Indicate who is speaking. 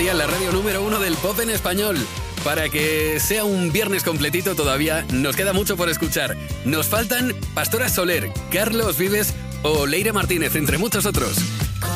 Speaker 1: día en la radio número 1 del pop en español. Para que sea un viernes completito todavía nos queda mucho por escuchar. Nos faltan Pastora Soler, Carlos Vives o Leire Martínez, entre muchos otros.